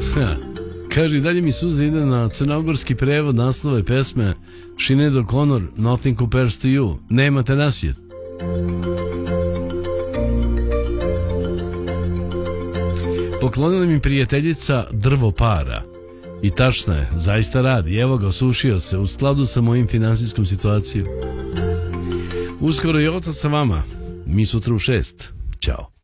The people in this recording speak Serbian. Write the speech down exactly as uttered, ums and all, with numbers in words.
Kaže, dalje mi suza ide na crnogorski prevod naslove pesme Sinead O'Connor, Nothing Compares to You. Nemate nasvjet. Poklonila mi prijateljica drvo para. I tačno je, zaista radi. Evo ga, osušio se u skladu sa mojim finansijskom situacijom. Uskoro je oca sa vama. Mi sutra u šest. Ćao.